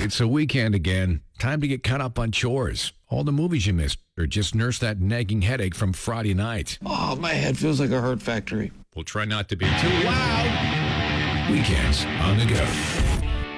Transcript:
It's a weekend again. Time to get caught up on chores. All the movies you missed, or just nurse that nagging headache from Friday night. Oh, my head feels like a hurt factory. We'll try not to be too loud. Weekends on the go.